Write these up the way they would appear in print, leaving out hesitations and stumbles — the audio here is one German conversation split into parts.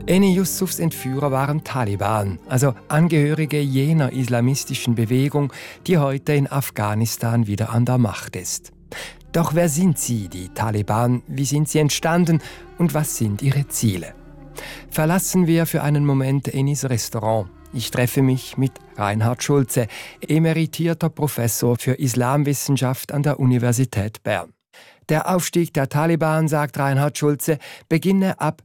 Eni Yusufs Entführer waren Taliban, also Angehörige jener islamistischen Bewegung, die heute in Afghanistan wieder an der Macht ist. Doch wer sind sie, die Taliban? Wie sind sie entstanden und was sind ihre Ziele? Verlassen wir für einen Moment Enis Restaurant. Ich treffe mich mit Reinhard Schulze, emeritierter Professor für Islamwissenschaft an der Universität Bern. Der Aufstieg der Taliban, sagt Reinhard Schulze, beginne ab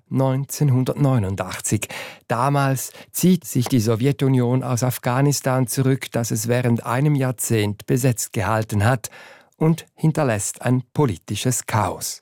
1989. Damals zieht sich die Sowjetunion aus Afghanistan zurück, das es während einem Jahrzehnt besetzt gehalten hat, und hinterlässt ein politisches Chaos.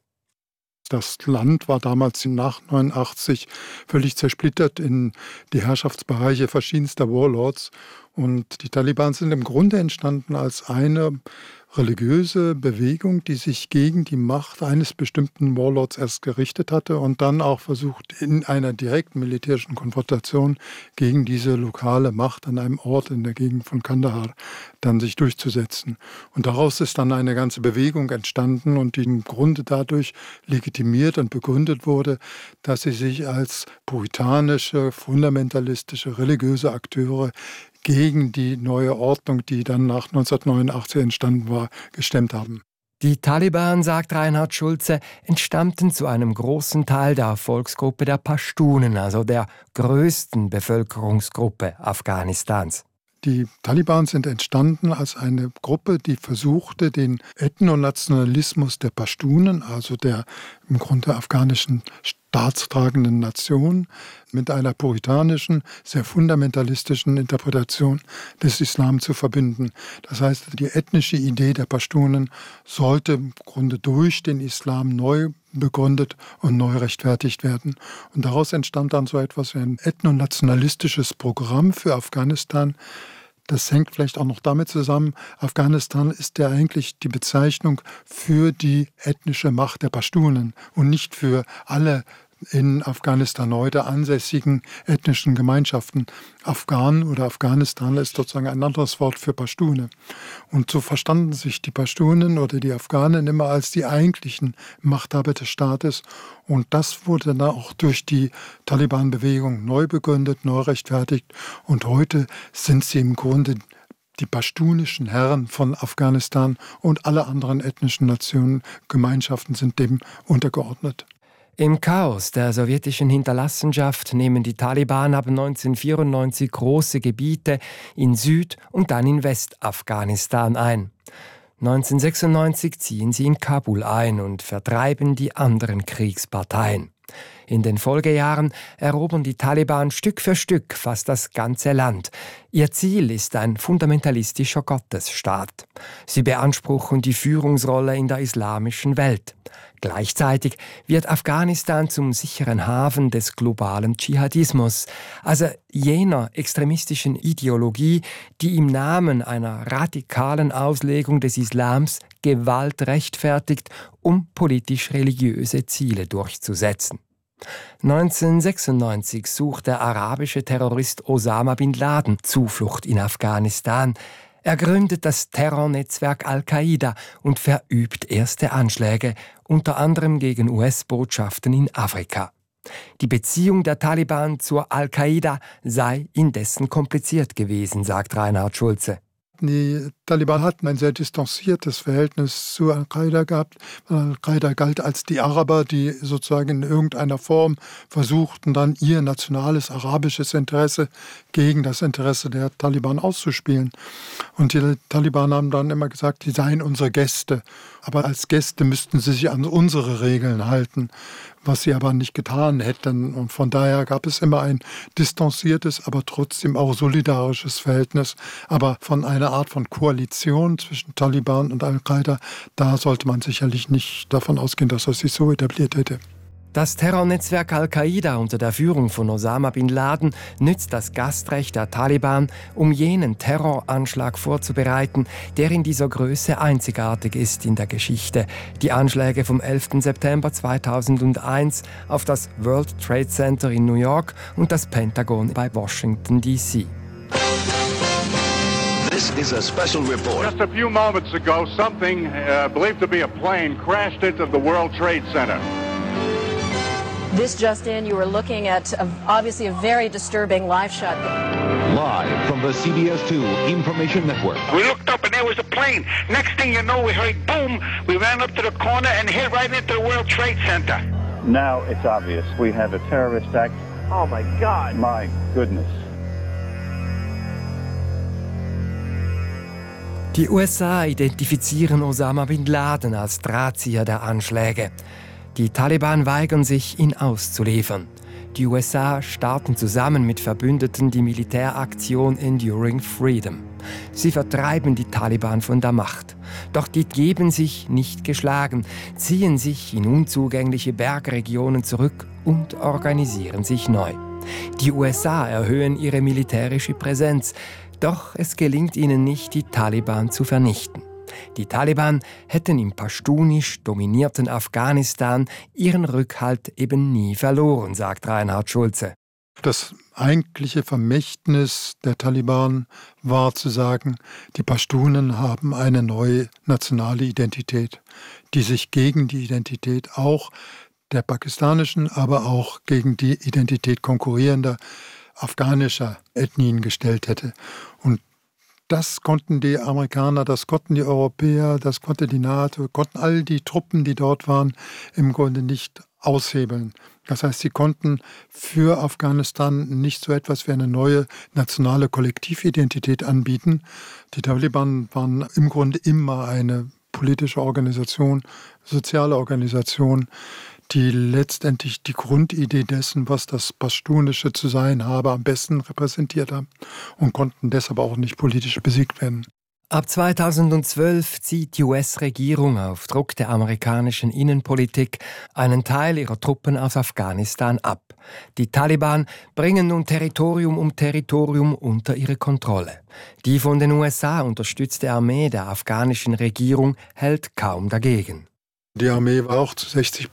Das Land war damals nach 1989 völlig zersplittert in die Herrschaftsbereiche verschiedenster Warlords. Und die Taliban sind im Grunde entstanden als eine religiöse Bewegung, die sich gegen die Macht eines bestimmten Warlords erst gerichtet hatte und dann auch versucht, in einer direkten militärischen Konfrontation gegen diese lokale Macht an einem Ort in der Gegend von Kandahar dann sich durchzusetzen. Und daraus ist dann eine ganze Bewegung entstanden und die im Grunde dadurch legitimiert und begründet wurde, dass sie sich als puritanische, fundamentalistische, religiöse Akteure gegen die neue Ordnung, die dann nach 1989 entstanden war, gestemmt haben. Die Taliban, sagt Reinhard Schulze, entstammten zu einem großen Teil der Volksgruppe der Pashtunen, also der größten Bevölkerungsgruppe Afghanistans. Die Taliban sind entstanden als eine Gruppe, die versuchte, den Ethnonationalismus der Pashtunen, also der im Grunde afghanischen staatstragenden Nation, mit einer puritanischen, sehr fundamentalistischen Interpretation des Islam zu verbinden. Das heißt, die ethnische Idee der Pashtunen sollte im Grunde durch den Islam neu begründet und neu rechtfertigt werden. Und daraus entstand dann so etwas wie ein ethnonationalistisches Programm für Afghanistan. Das hängt vielleicht auch noch damit zusammen, Afghanistan ist ja eigentlich die Bezeichnung für die ethnische Macht der Pashtunen und nicht für alle in Afghanistan heute ansässigen ethnischen Gemeinschaften. Afghan oder Afghanistan ist sozusagen ein anderes Wort für Pashtune. Und so verstanden sich die Pashtunen oder die Afghanen immer als die eigentlichen Machthaber des Staates. Und das wurde dann auch durch die Taliban-Bewegung neu begründet, neu rechtfertigt. Und heute sind sie im Grunde die pashtunischen Herren von Afghanistan und alle anderen ethnischen Nationen, Gemeinschaften sind dem untergeordnet. Im Chaos der sowjetischen Hinterlassenschaft nehmen die Taliban ab 1994 große Gebiete in Süd- und dann in Westafghanistan ein. 1996 ziehen sie in Kabul ein und vertreiben die anderen Kriegsparteien. In den Folgejahren erobern die Taliban Stück für Stück fast das ganze Land. Ihr Ziel ist ein fundamentalistischer Gottesstaat. Sie beanspruchen die Führungsrolle in der islamischen Welt. Gleichzeitig wird Afghanistan zum sicheren Hafen des globalen Dschihadismus, also jener extremistischen Ideologie, die im Namen einer radikalen Auslegung des Islams Gewalt rechtfertigt, um politisch-religiöse Ziele durchzusetzen. 1996 sucht der arabische Terrorist Osama bin Laden Zuflucht in Afghanistan. Er gründet das Terrornetzwerk Al-Qaida und verübt erste Anschläge, unter anderem gegen US-Botschaften in Afrika. Die Beziehung der Taliban zur Al-Qaida sei indessen kompliziert gewesen, sagt Reinhard Schulze. Die Taliban hatten ein sehr distanziertes Verhältnis zu Al-Qaida gehabt. Al-Qaida galt als die Araber, die sozusagen in irgendeiner Form versuchten, dann ihr nationales arabisches Interesse gegen das Interesse der Taliban auszuspielen. Und die Taliban haben dann immer gesagt, die seien unsere Gäste. Aber als Gäste müssten sie sich an unsere Regeln halten, was sie aber nicht getan hätten. Und von daher gab es immer ein distanziertes, aber trotzdem auch solidarisches Verhältnis. Aber von einer Art von Koalition zwischen Taliban und Al-Qaida, da sollte man sicherlich nicht davon ausgehen, dass das sich so etabliert hätte. Das Terrornetzwerk Al-Qaida unter der Führung von Osama bin Laden nützt das Gastrecht der Taliban, um jenen Terroranschlag vorzubereiten, der in dieser Größe einzigartig ist in der Geschichte. Die Anschläge vom 11. September 2001 auf das World Trade Center in New York und das Pentagon bei Washington, D.C. This is a special report. Just a few moments ago, something believed to be a plane crashed into the World Trade Center. This just in, you were looking at obviously a very disturbing live shot. Live from the CBS2 Information Network. We looked up and there was a plane. Next thing you know, we heard boom. We ran up to the corner and hit right into the World Trade Center. Now it's obvious. We have a terrorist act. Oh my God. My goodness. Die USA identifizieren Osama bin Laden als Drahtzieher der Anschläge. Die Taliban weigern sich, ihn auszuliefern. Die USA starten zusammen mit Verbündeten die Militäraktion Enduring Freedom. Sie vertreiben die Taliban von der Macht. Doch die geben sich nicht geschlagen, ziehen sich in unzugängliche Bergregionen zurück und organisieren sich neu. Die USA erhöhen ihre militärische Präsenz, doch es gelingt ihnen nicht, die Taliban zu vernichten. Die Taliban hätten im paschtunisch dominierten Afghanistan ihren Rückhalt eben nie verloren, sagt Reinhard Schulze. Das eigentliche Vermächtnis der Taliban war zu sagen, die Pashtunen haben eine neue nationale Identität, die sich gegen die Identität auch der pakistanischen, aber auch gegen die Identität konkurrierender afghanischer Ethnien gestellt hätte. Und das konnten die Amerikaner, das konnten die Europäer, das konnte die NATO, konnten all die Truppen, die dort waren, im Grunde nicht aushebeln. Das heißt, sie konnten für Afghanistan nicht so etwas wie eine neue nationale Kollektividentität anbieten. Die Taliban waren im Grunde immer eine politische Organisation, soziale Organisation, die letztendlich die Grundidee dessen, was das Pashtunische zu sein habe, am besten repräsentiert haben und konnten deshalb auch nicht politisch besiegt werden. Ab 2012 zieht die US-Regierung auf Druck der amerikanischen Innenpolitik einen Teil ihrer Truppen aus Afghanistan ab. Die Taliban bringen nun Territorium um Territorium unter ihre Kontrolle. Die von den USA unterstützte Armee der afghanischen Regierung hält kaum dagegen. Die Armee war auch zu 60%,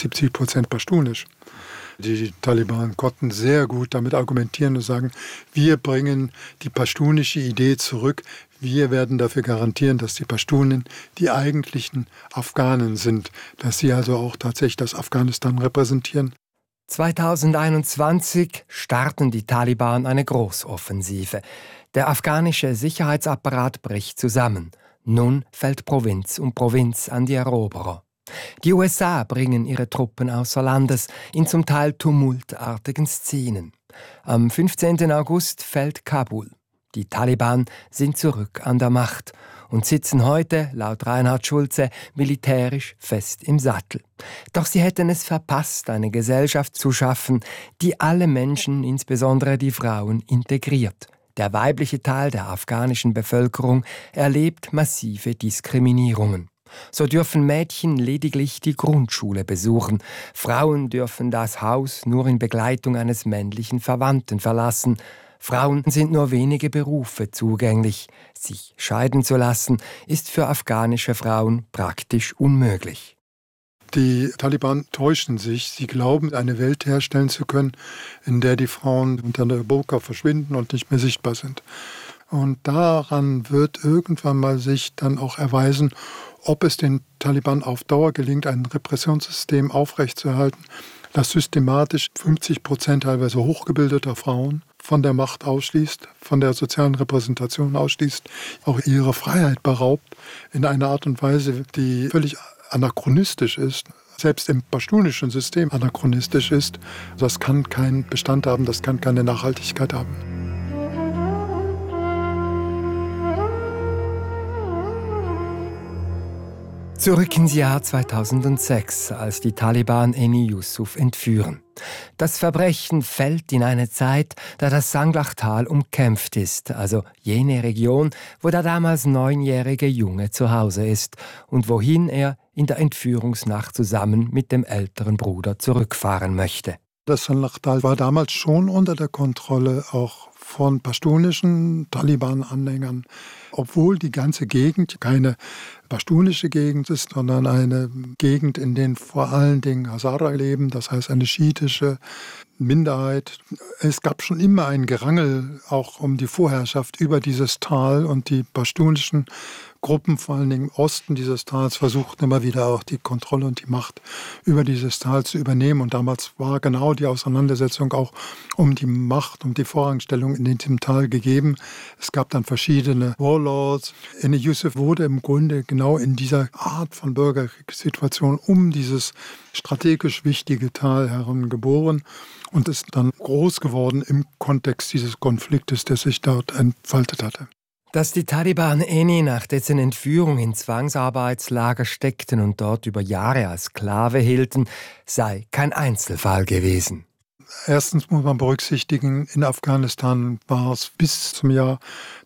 70% pashtunisch. Die Taliban konnten sehr gut damit argumentieren und sagen, wir bringen die pashtunische Idee zurück. Wir werden dafür garantieren, dass die Pashtunen die eigentlichen Afghanen sind, dass sie also auch tatsächlich das Afghanistan repräsentieren. 2021 starten die Taliban eine Großoffensive. Der afghanische Sicherheitsapparat bricht zusammen. Nun fällt Provinz um Provinz an die Eroberer. Die USA bringen ihre Truppen außer Landes in zum Teil tumultartigen Szenen. Am 15. August fällt Kabul. Die Taliban sind zurück an der Macht und sitzen heute, laut Reinhard Schulze, militärisch fest im Sattel. Doch sie hätten es verpasst, eine Gesellschaft zu schaffen, die alle Menschen, insbesondere die Frauen, integriert. Der weibliche Teil der afghanischen Bevölkerung erlebt massive Diskriminierungen. So dürfen Mädchen lediglich die Grundschule besuchen. Frauen dürfen das Haus nur in Begleitung eines männlichen Verwandten verlassen. Frauen sind nur wenige Berufe zugänglich. Sich scheiden zu lassen, ist für afghanische Frauen praktisch unmöglich. Die Taliban täuschen sich. Sie glauben, eine Welt herstellen zu können, in der die Frauen unter der Burka verschwinden und nicht mehr sichtbar sind. Und daran wird irgendwann mal sich dann auch erweisen, ob es den Taliban auf Dauer gelingt, ein Repressionssystem aufrechtzuerhalten, das systematisch 50% teilweise hochgebildeter Frauen von der Macht ausschließt, von der sozialen Repräsentation ausschließt, auch ihre Freiheit beraubt, in einer Art und Weise, die völlig anachronistisch ist, selbst im pashtunischen System anachronistisch ist. Das kann keinen Bestand haben, das kann keine Nachhaltigkeit haben. Zurück ins Jahr 2006, als die Taliban Eni Yusuf entführen. Das Verbrechen fällt in eine Zeit, da das Sanglachtal umkämpft ist, also jene Region, wo der damals 9-jährige Junge zu Hause ist und wohin er in der Entführungsnacht zusammen mit dem älteren Bruder zurückfahren möchte. Das Sanglachtal war damals schon unter der Kontrolle auch von pashtunischen Taliban-Anhängern, obwohl die ganze Gegend keine pashtunische Gegend ist, sondern eine Gegend, in der vor allen Dingen Hazara leben, das heißt eine schiitische Minderheit. Es gab schon immer ein Gerangel auch um die Vorherrschaft über dieses Tal und die pashtunischen Gruppen, vor allen Dingen im Osten dieses Tals, versuchten immer wieder auch die Kontrolle und die Macht über dieses Tal zu übernehmen. Und damals war genau die Auseinandersetzung auch um die Macht, um die Vorrangstellung in diesem Tal gegeben. Es gab dann verschiedene Warlords. Eni Yusuf wurde im Grunde genau in dieser Art von Bürgerkriegssituation um dieses strategisch wichtige Tal herum geboren und ist dann groß geworden im Kontext dieses Konfliktes, der sich dort entfaltet hatte. Dass die Taliban Eni nach dessen Entführung in Zwangsarbeitslager steckten und dort über Jahre als Sklave hielten, sei kein Einzelfall gewesen. Erstens muss man berücksichtigen, in Afghanistan war es bis zum Jahr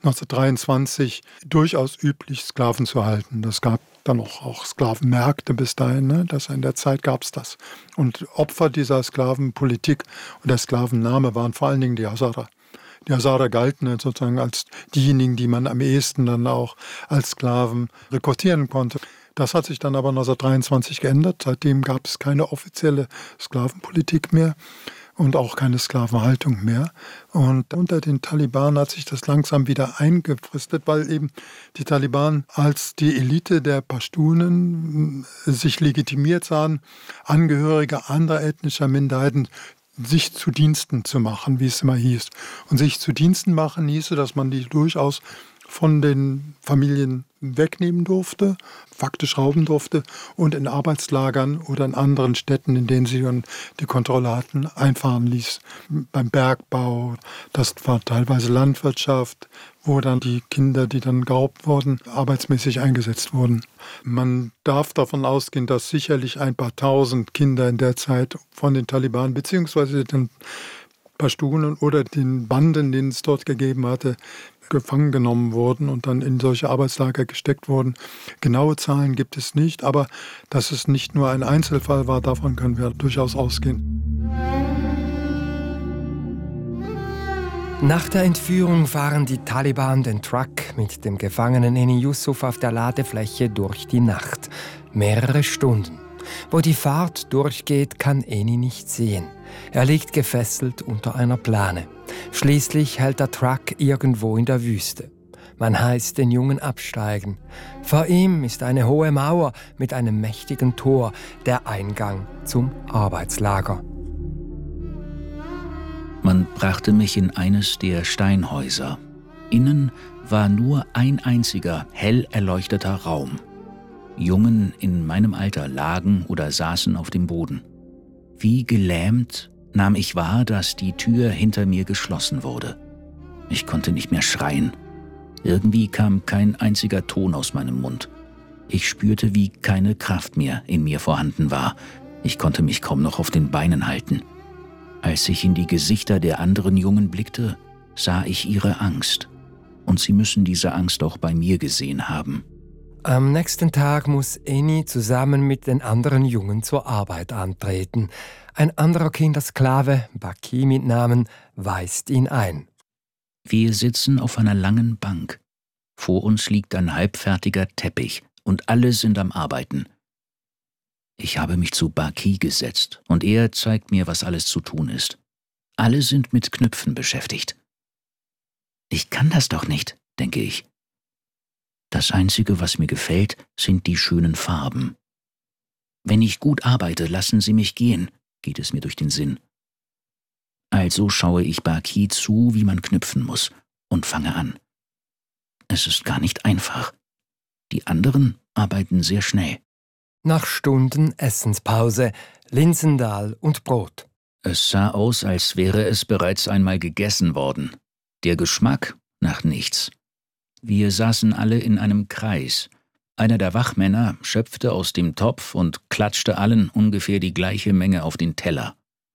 1923 durchaus üblich, Sklaven zu halten. Das gab dann auch Sklavenmärkte bis dahin. Ne? In der Zeit gab es das. Und Opfer dieser Sklavenpolitik und der Sklavennahme waren vor allen Dingen die Hazara. Die Hazara galten sozusagen als diejenigen, die man am ehesten dann auch als Sklaven rekrutieren konnte. Das hat sich dann aber 1923 geändert. Seitdem gab es keine offizielle Sklavenpolitik mehr und auch keine Sklavenhaltung mehr. Und unter den Taliban hat sich das langsam wieder eingefristet, weil eben die Taliban als die Elite der Pashtunen sich legitimiert sahen, Angehörige anderer ethnischer Minderheiten sich zu Diensten zu machen, wie es immer hieß. Und sich zu Diensten machen hieße, dass man die durchaus von den Familien wegnehmen durfte, faktisch rauben durfte und in Arbeitslagern oder in anderen Städten, in denen sie dann die Kontrolle hatten, einfahren ließ. Beim Bergbau, das war teilweise Landwirtschaft, wo dann die Kinder, die dann geraubt wurden, arbeitsmäßig eingesetzt wurden. Man darf davon ausgehen, dass sicherlich ein paar tausend Kinder in der Zeit von den Taliban bzw. den Pashtunen oder den Banden, denen es dort gegeben hatte, gefangen genommen wurden und dann in solche Arbeitslager gesteckt wurden. Genaue Zahlen gibt es nicht, aber dass es nicht nur ein Einzelfall war, davon können wir durchaus ausgehen. Nach der Entführung fahren die Taliban den Truck mit dem Gefangenen Eni Yusuf auf der Ladefläche durch die Nacht. Mehrere Stunden. Wo die Fahrt durchgeht, kann Eni nicht sehen. Er liegt gefesselt unter einer Plane. Schließlich hält der Truck irgendwo in der Wüste. Man heißt den Jungen absteigen. Vor ihm ist eine hohe Mauer mit einem mächtigen Tor, der Eingang zum Arbeitslager. Man brachte mich in eines der Steinhäuser. Innen war nur ein einziger, hell erleuchteter Raum. Jungen in meinem Alter lagen oder saßen auf dem Boden. Wie gelähmt nahm ich wahr, dass die Tür hinter mir geschlossen wurde. Ich konnte nicht mehr schreien. Irgendwie kam kein einziger Ton aus meinem Mund. Ich spürte, wie keine Kraft mehr in mir vorhanden war. Ich konnte mich kaum noch auf den Beinen halten. Als ich in die Gesichter der anderen Jungen blickte, sah ich ihre Angst. Und sie müssen diese Angst auch bei mir gesehen haben. Am nächsten Tag muss Eni zusammen mit den anderen Jungen zur Arbeit antreten. Ein anderer Kindersklave, Baki mit Namen, weist ihn ein. Wir sitzen auf einer langen Bank. Vor uns liegt ein halbfertiger Teppich und alle sind am Arbeiten. Ich habe mich zu Baki gesetzt und er zeigt mir, was alles zu tun ist. Alle sind mit Knöpfen beschäftigt. Ich kann das doch nicht, denke ich. Das Einzige, was mir gefällt, sind die schönen Farben. Wenn ich gut arbeite, lassen Sie mich gehen, geht es mir durch den Sinn. Also schaue ich Baki zu, wie man knüpfen muss, und fange an. Es ist gar nicht einfach. Die anderen arbeiten sehr schnell. Nach Stunden Essenspause, Linsendahl und Brot. Es sah aus, als wäre es bereits einmal gegessen worden. Der Geschmack nach nichts. Wir saßen alle in einem Kreis. Einer der Wachmänner schöpfte aus dem Topf und klatschte allen ungefähr die gleiche Menge auf den Teller.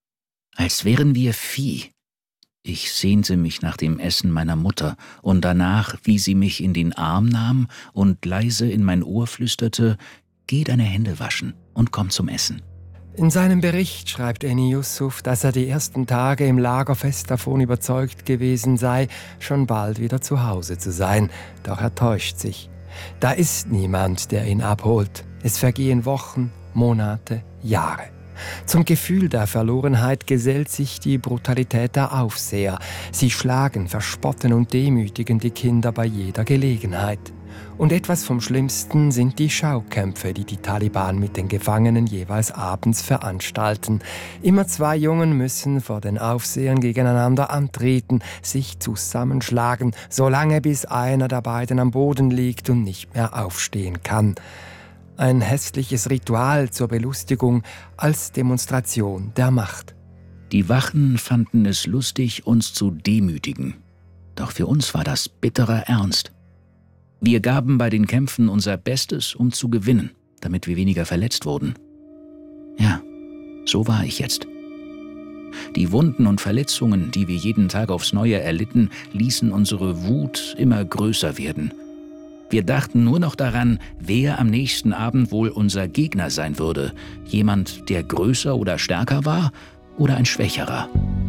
Als wären wir Vieh. Ich sehnte mich nach dem Essen meiner Mutter und danach, wie sie mich in den Arm nahm und leise in mein Ohr flüsterte: »Geh deine Hände waschen und komm zum Essen.« In seinem Bericht schreibt Eni Yusuf, dass er die ersten Tage im Lager fest davon überzeugt gewesen sei, schon bald wieder zu Hause zu sein. Doch er täuscht sich. Da ist niemand, der ihn abholt. Es vergehen Wochen, Monate, Jahre. Zum Gefühl der Verlorenheit gesellt sich die Brutalität der Aufseher. Sie schlagen, verspotten und demütigen die Kinder bei jeder Gelegenheit. Und etwas vom Schlimmsten sind die Schaukämpfe, die die Taliban mit den Gefangenen jeweils abends veranstalten. Immer 2 Jungen müssen vor den Aufsehern gegeneinander antreten, sich zusammenschlagen, solange bis einer der beiden am Boden liegt und nicht mehr aufstehen kann. Ein hässliches Ritual zur Belustigung als Demonstration der Macht. Die Wachen fanden es lustig, uns zu demütigen. Doch für uns war das bitterer Ernst. Wir gaben bei den Kämpfen unser Bestes, um zu gewinnen, damit wir weniger verletzt wurden. Ja, so war ich jetzt. Die Wunden und Verletzungen, die wir jeden Tag aufs Neue erlitten, ließen unsere Wut immer größer werden. Wir dachten nur noch daran, wer am nächsten Abend wohl unser Gegner sein würde. Jemand, der größer oder stärker war oder ein Schwächerer.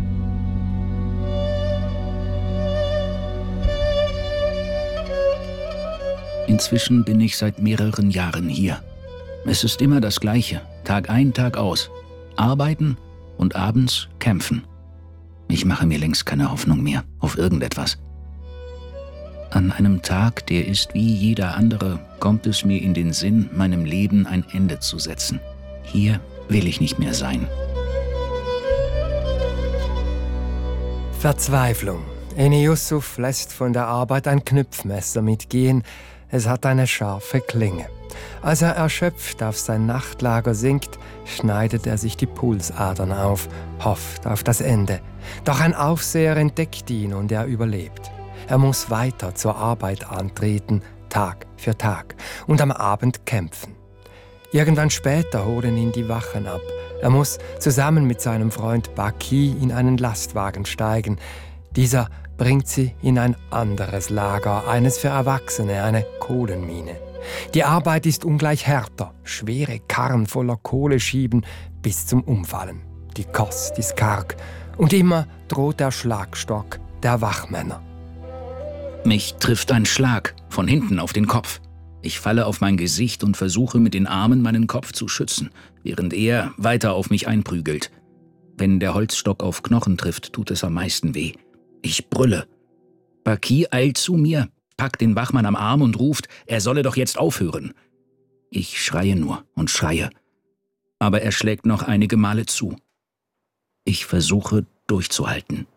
Inzwischen bin ich seit mehreren Jahren hier. Es ist immer das Gleiche, Tag ein, Tag aus. Arbeiten und abends kämpfen. Ich mache mir längst keine Hoffnung mehr auf irgendetwas. An einem Tag, der ist wie jeder andere, kommt es mir in den Sinn, meinem Leben ein Ende zu setzen. Hier will ich nicht mehr sein. Verzweiflung. Eni Yusuf lässt von der Arbeit ein Knüpfmesser mitgehen. Es hat eine scharfe Klinge. Als er erschöpft auf sein Nachtlager sinkt, schneidet er sich die Pulsadern auf, hofft auf das Ende. Doch ein Aufseher entdeckt ihn und er überlebt. Er muss weiter zur Arbeit antreten, Tag für Tag, und am Abend kämpfen. Irgendwann später holen ihn die Wachen ab. Er muss zusammen mit seinem Freund Baki in einen Lastwagen steigen. Dieser bringt sie in ein anderes Lager, eines für Erwachsene, eine Kohlenmine. Die Arbeit ist ungleich härter, schwere Karren voller Kohle schieben bis zum Umfallen. Die Kost ist karg und immer droht der Schlagstock der Wachmänner. Mich trifft ein Schlag von hinten auf den Kopf. Ich falle auf mein Gesicht und versuche mit den Armen meinen Kopf zu schützen, während er weiter auf mich einprügelt. Wenn der Holzstock auf Knochen trifft, tut es am meisten weh. Ich brülle. Baki eilt zu mir, packt den Wachmann am Arm und ruft, er solle doch jetzt aufhören. Ich schreie nur und schreie. Aber er schlägt noch einige Male zu. Ich versuche durchzuhalten.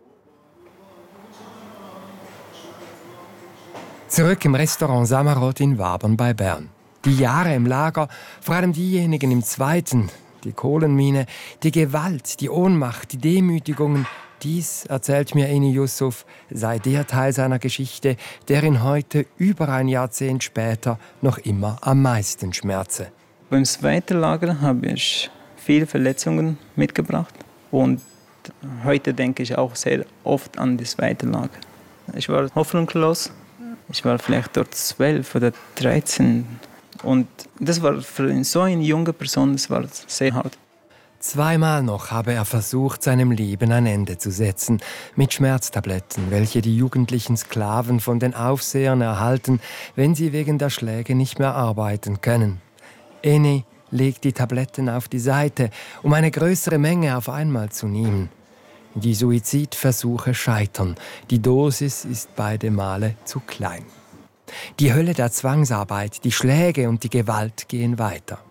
Zurück im Restaurant Samarot in Wabern bei Bern. Die Jahre im Lager, vor allem diejenigen im zweiten, die Kohlenmine, die Gewalt, die Ohnmacht, die Demütigungen, dies, erzählt mir Eni Yusuf, sei der Teil seiner Geschichte, der ihn heute, über ein Jahrzehnt später, noch immer am meisten schmerze. Beim zweiten Lager habe ich viele Verletzungen mitgebracht und heute denke ich auch sehr oft an das zweite Lager. Ich war hoffnungslos. Ich war vielleicht dort 12 oder 13 und das war für so eine junge Person, das war sehr hart. Zweimal noch habe er versucht, seinem Leben ein Ende zu setzen, mit Schmerztabletten, welche die jugendlichen Sklaven von den Aufsehern erhalten, wenn sie wegen der Schläge nicht mehr arbeiten können. Eni legt die Tabletten auf die Seite, um eine größere Menge auf einmal zu nehmen. Die Suizidversuche scheitern. Die Dosis ist beide Male zu klein. Die Hölle der Zwangsarbeit, die Schläge und die Gewalt gehen weiter.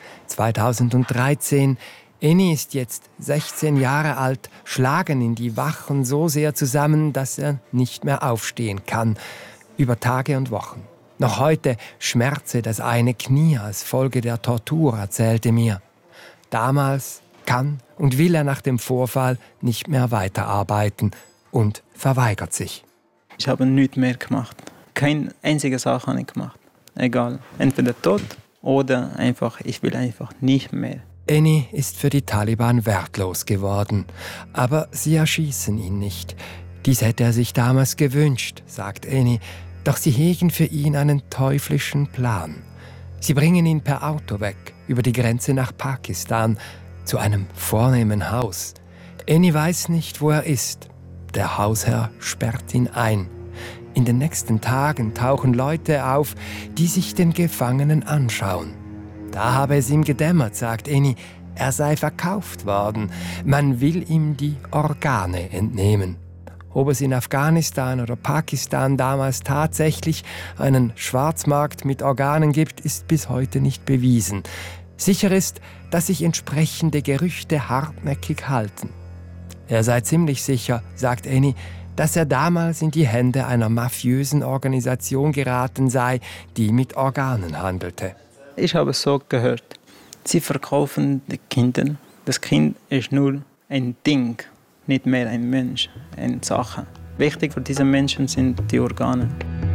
2013, Eni ist jetzt 16 Jahre alt, schlagen ihn die Wachen so sehr zusammen, dass er nicht mehr aufstehen kann. Über Tage und Wochen. Noch heute schmerze das eine Knie als Folge der Tortur, erzählte mir. Damals kann und will er nach dem Vorfall nicht mehr weiterarbeiten und verweigert sich. Ich habe nichts mehr gemacht. Keine einzige Sache habe ich gemacht. Egal, entweder tot oder einfach, ich will einfach nicht mehr. Eni ist für die Taliban wertlos geworden, aber sie erschießen ihn nicht. Dies hätte er sich damals gewünscht, sagt Eni, doch sie hegen für ihn einen teuflischen Plan. Sie bringen ihn per Auto weg, über die Grenze nach Pakistan, zu einem vornehmen Haus. Eni weiß nicht, wo er ist. Der Hausherr sperrt ihn ein. In den nächsten Tagen tauchen Leute auf, die sich den Gefangenen anschauen. Da habe es ihm gedämmert, sagt Eni, er sei verkauft worden. Man will ihm die Organe entnehmen. Ob es in Afghanistan oder Pakistan damals tatsächlich einen Schwarzmarkt mit Organen gibt, ist bis heute nicht bewiesen. Sicher ist, dass sich entsprechende Gerüchte hartnäckig halten. Er sei ziemlich sicher, sagt Eni, dass er damals in die Hände einer mafiösen Organisation geraten sei, die mit Organen handelte. Ich habe es so gehört. Sie verkaufen die Kinder. Das Kind ist nur ein Ding, nicht mehr ein Mensch, eine Sache. Wichtig für diese Menschen sind die Organe.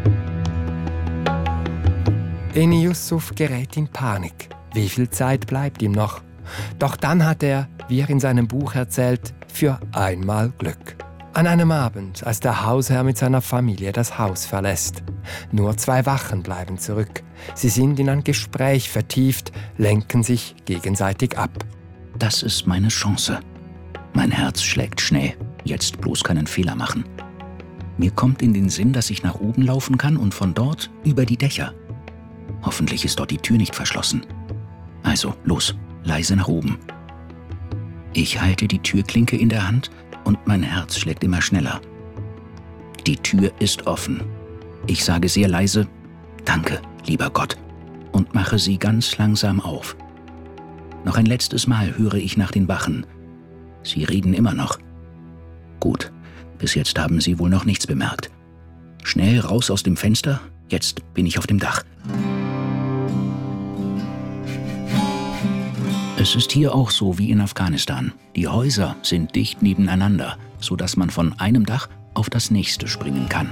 Eni Yusuf gerät in Panik. Wie viel Zeit bleibt ihm noch? Doch dann hat er, wie er in seinem Buch erzählt, für einmal Glück. An einem Abend, als der Hausherr mit seiner Familie das Haus verlässt. Nur 2 Wachen bleiben zurück. Sie sind in ein Gespräch vertieft, lenken sich gegenseitig ab. Das ist meine Chance. Mein Herz schlägt schnell. Jetzt bloß keinen Fehler machen. Mir kommt in den Sinn, dass ich nach oben laufen kann und von dort über die Dächer. Hoffentlich ist dort die Tür nicht verschlossen. Also, los, leise nach oben. Ich halte die Türklinke in der Hand und mein Herz schlägt immer schneller. Die Tür ist offen. Ich sage sehr leise, Danke, lieber Gott, und mache sie ganz langsam auf. Noch ein letztes Mal höre ich nach den Wachen. Sie reden immer noch. Gut, bis jetzt haben sie wohl noch nichts bemerkt. Schnell raus aus dem Fenster, jetzt bin ich auf dem Dach. Es ist hier auch so wie in Afghanistan. Die Häuser sind dicht nebeneinander, sodass man von einem Dach auf das nächste springen kann.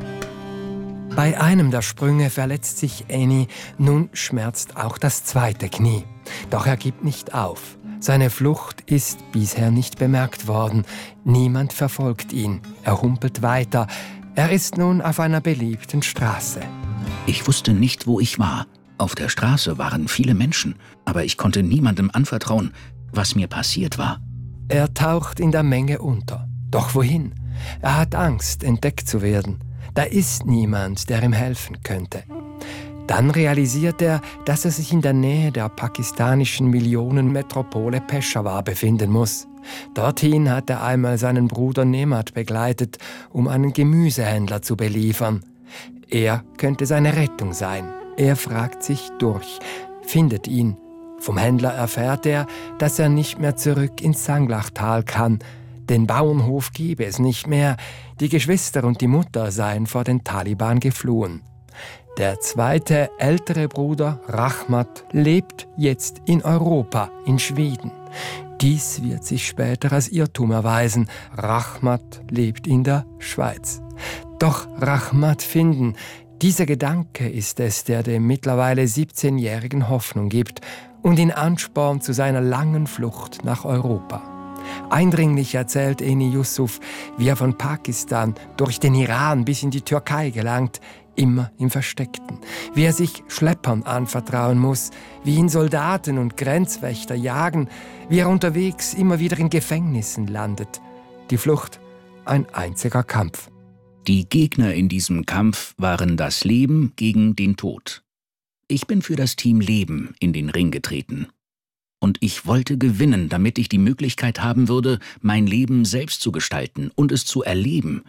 Bei einem der Sprünge verletzt sich Eni, nun schmerzt auch das zweite Knie. Doch er gibt nicht auf. Seine Flucht ist bisher nicht bemerkt worden. Niemand verfolgt ihn. Er humpelt weiter. Er ist nun auf einer beliebten Straße. Ich wusste nicht, wo ich war. Auf der Straße waren viele Menschen, aber ich konnte niemandem anvertrauen, was mir passiert war. Er taucht in der Menge unter. Doch wohin? Er hat Angst, entdeckt zu werden. Da ist niemand, der ihm helfen könnte. Dann realisiert er, dass er sich in der Nähe der pakistanischen Millionenmetropole Peshawar befinden muss. Dorthin hat er einmal seinen Bruder Nemat begleitet, um einen Gemüsehändler zu beliefern. Er könnte seine Rettung sein. Er fragt sich durch, findet ihn. Vom Händler erfährt er, dass er nicht mehr zurück ins Sanglachtal kann. Den Bauernhof gebe es nicht mehr. Die Geschwister und die Mutter seien vor den Taliban geflohen. Der zweite, ältere Bruder, Rahmat, lebt jetzt in Europa, in Schweden. Dies wird sich später als Irrtum erweisen. Rahmat lebt in der Schweiz. Doch Rahmat finden, dieser Gedanke ist es, der dem mittlerweile 17-Jährigen Hoffnung gibt und ihn anspornt zu seiner langen Flucht nach Europa. Eindringlich erzählt Eni Yusuf, wie er von Pakistan durch den Iran bis in die Türkei gelangt, immer im Versteckten. Wie er sich Schleppern anvertrauen muss, wie ihn Soldaten und Grenzwächter jagen, wie er unterwegs immer wieder in Gefängnissen landet. Die Flucht, ein einziger Kampf. Die Gegner in diesem Kampf waren das Leben gegen den Tod. Ich bin für das Team Leben in den Ring getreten. Und ich wollte gewinnen, damit ich die Möglichkeit haben würde, mein Leben selbst zu gestalten und es zu erleben.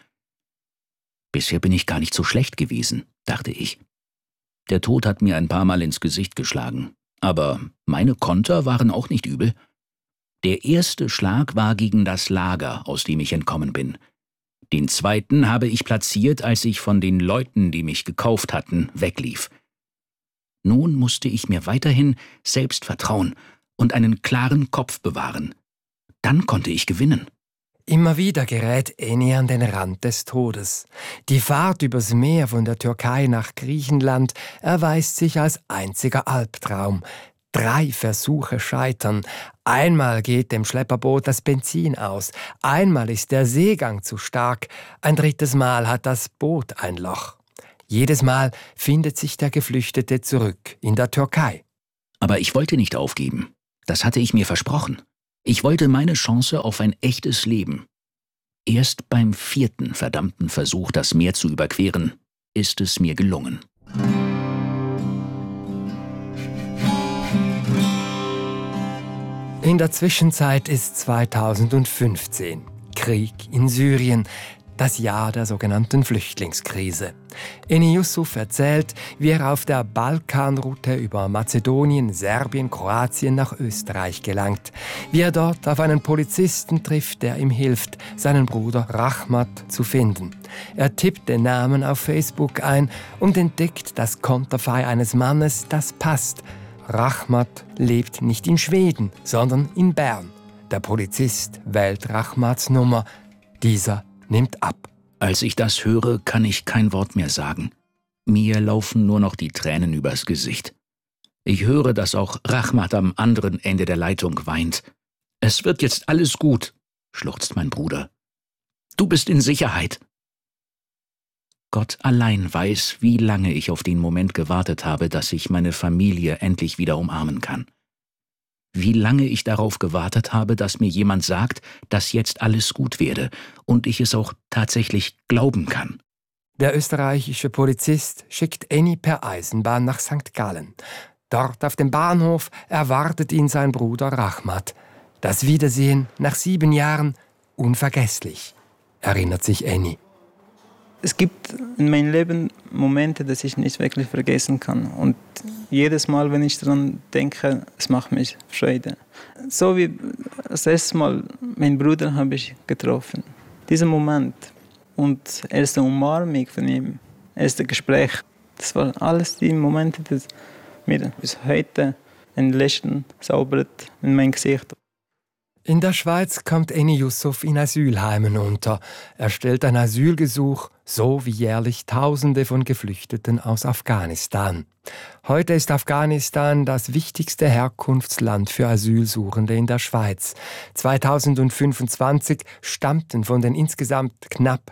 Bisher bin ich gar nicht so schlecht gewesen, dachte ich. Der Tod hat mir ein paar Mal ins Gesicht geschlagen, aber meine Konter waren auch nicht übel. Der erste Schlag war gegen das Lager, aus dem ich entkommen bin. Den zweiten habe ich platziert, als ich von den Leuten, die mich gekauft hatten, weglief. Nun musste ich mir weiterhin selbst vertrauen und einen klaren Kopf bewahren. Dann konnte ich gewinnen. Immer wieder gerät Eni an den Rand des Todes. Die Fahrt übers Meer von der Türkei nach Griechenland erweist sich als einziger Albtraum. 3 Versuche scheitern. Einmal geht dem Schlepperboot das Benzin aus. Einmal ist der Seegang zu stark. Ein 3. Mal hat das Boot ein Loch. Jedes Mal findet sich der Geflüchtete zurück in der Türkei. Aber ich wollte nicht aufgeben. Das hatte ich mir versprochen. Ich wollte meine Chance auf ein echtes Leben. Erst beim 4. verdammten Versuch, das Meer zu überqueren, ist es mir gelungen. In der Zwischenzeit ist 2015. Krieg in Syrien. das Jahr der sogenannten Flüchtlingskrise. Eni Yusuf erzählt, wie er auf der Balkanroute über Mazedonien, Serbien, Kroatien nach Österreich gelangt. Wie er dort auf einen Polizisten trifft, der ihm hilft, seinen Bruder Rahmat zu finden. Er tippt den Namen auf Facebook ein und entdeckt das Konterfei eines Mannes, das passt. Rahmat lebt nicht in Schweden, sondern in Bern. Der Polizist wählt Rahmats Nummer. Dieser nimmt ab. Als ich das höre, kann ich kein Wort mehr sagen. Mir laufen nur noch die Tränen übers Gesicht. Ich höre, dass auch Rahmat am anderen Ende der Leitung weint. »Es wird jetzt alles gut«, schluchzt mein Bruder. »Du bist in Sicherheit.« Gott allein weiß, wie lange ich auf den Moment gewartet habe, dass ich meine Familie endlich wieder umarmen kann. Wie lange ich darauf gewartet habe, dass mir jemand sagt, dass jetzt alles gut werde und ich es auch tatsächlich glauben kann. Der österreichische Polizist schickt Eni per Eisenbahn nach St. Gallen. Dort auf dem Bahnhof erwartet ihn sein Bruder Rahmat. Das Wiedersehen nach 7 Jahren unvergesslich, erinnert sich Eni. Es gibt in meinem Leben Momente, die ich nicht wirklich vergessen kann. Und jedes Mal, wenn ich daran denke, es macht mich Freude. So wie das erste Mal meinen Bruder habe ich getroffen. Dieser Moment und erste Umarmung von ihm, erste Gespräch, das waren alles die Momente, die mir bis heute ein Lächeln zaubert in mein Gesicht. In der Schweiz kommt Eni Yusuf in Asylheimen unter. Er stellt ein Asylgesuch, so wie jährlich Tausende von Geflüchteten aus Afghanistan. Heute ist Afghanistan das wichtigste Herkunftsland für Asylsuchende in der Schweiz. 2025 stammten von den insgesamt knapp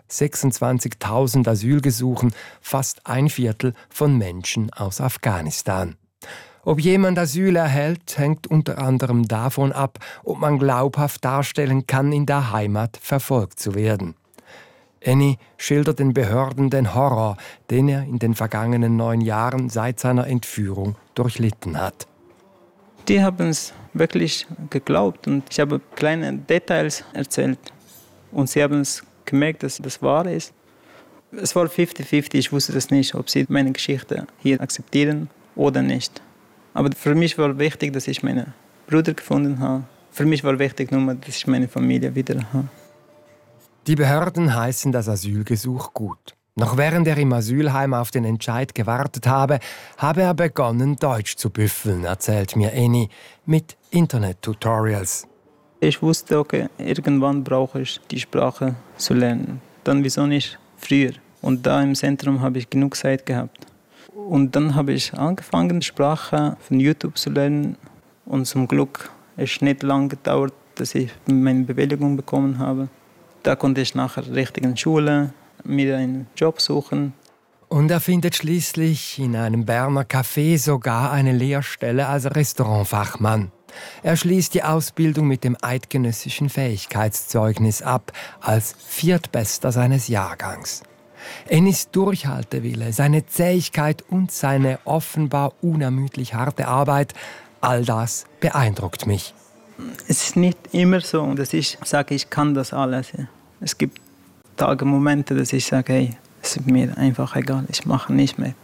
26.000 Asylgesuchen fast 1/4 von Menschen aus Afghanistan. Ob jemand Asyl erhält, hängt unter anderem davon ab, ob man glaubhaft darstellen kann, in der Heimat verfolgt zu werden. Eni schildert den Behörden den Horror, den er in den vergangenen 9 Jahren seit seiner Entführung durchlitten hat. Die haben es wirklich geglaubt und ich habe kleine Details erzählt. Und sie haben es gemerkt, dass das wahr ist. Es war 50-50, ich wusste das nicht, ob sie meine Geschichte hier akzeptieren oder nicht. Aber für mich war wichtig, dass ich meinen Bruder gefunden habe. Für mich war wichtig nur, dass ich meine Familie wieder habe. Die Behörden heißen das Asylgesuch gut. Noch während er im Asylheim auf den Entscheid gewartet habe er begonnen, Deutsch zu büffeln, erzählt mir Eni, mit Internet-Tutorials. Ich wusste, okay, irgendwann brauche ich die Sprache zu lernen. Dann wieso nicht früher? Und da im Zentrum habe ich genug Zeit gehabt. Und dann habe ich angefangen, die Sprache von YouTube zu lernen. Und zum Glück ist es nicht lange gedauert, dass ich meine Bewilligung bekommen habe. Da konnte ich nach der richtigen Schule mir einen Job suchen. Und er findet schließlich in einem Berner Café sogar eine Lehrstelle als Restaurantfachmann. Er schließt die Ausbildung mit dem eidgenössischen Fähigkeitszeugnis ab, als Viertbester seines Jahrgangs. Enis Durchhaltewille, seine Zähigkeit und seine offenbar unermüdlich harte Arbeit, all das beeindruckt mich. Es ist nicht immer so, dass ich sage, ich kann das alles. Es gibt Tage, Momente, dass ich sage, hey, es ist mir einfach egal, ich mache nicht mehr.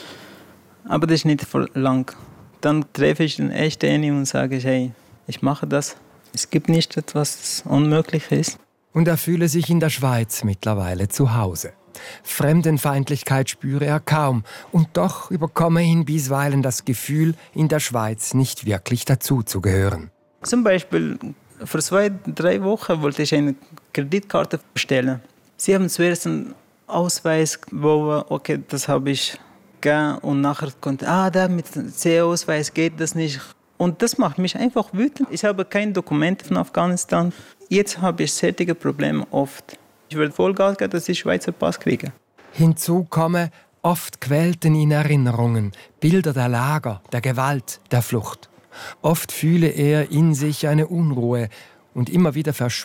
Aber das ist nicht für lang. Dann treffe ich den echten Eni und sage, hey, ich mache das. Es gibt nicht etwas, das unmöglich ist. Und er fühle sich in der Schweiz mittlerweile zu Hause. Fremdenfeindlichkeit spüre er kaum und doch überkomme ihn bisweilen das Gefühl, in der Schweiz nicht wirklich dazuzugehören. Zum Beispiel, vor 2-3 Wochen wollte ich eine Kreditkarte bestellen. Sie haben zuerst einen Ausweis, wo, okay, das habe ich gegeben und nachher konnte, da mit C-Ausweis geht das nicht. Und das macht mich einfach wütend. Ich habe kein Dokument von Afghanistan. Jetzt habe ich solche Probleme oft. Ich werde Vollgas geben, dass ich Schweizer Pass kriege. Hinzu komme, oft quälten ihn Erinnerungen, Bilder der Lager, der Gewalt, der Flucht. Oft fühle er in sich eine Unruhe und immer wieder